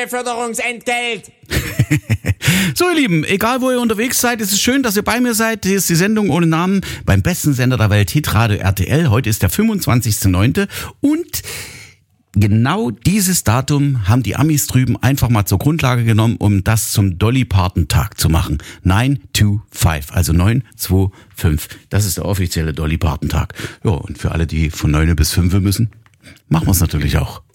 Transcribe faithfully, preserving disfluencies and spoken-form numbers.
Förderungsentgelt. So, ihr Lieben, egal wo ihr unterwegs seid, es ist schön, dass ihr bei mir seid. Hier ist die Sendung ohne Namen beim besten Sender der Welt, Hitradio R T L. Heute ist der fünfundzwanzigster neunte und genau dieses Datum haben die Amis drüben einfach mal zur Grundlage genommen, um das zum Dolly Parton Tag zu machen. neun zwei fünf, also neun zwei fünf. Das ist der offizielle Dolly Parton Tag. Ja, und für alle, die von neun bis fünf müssen, machen wir es natürlich auch.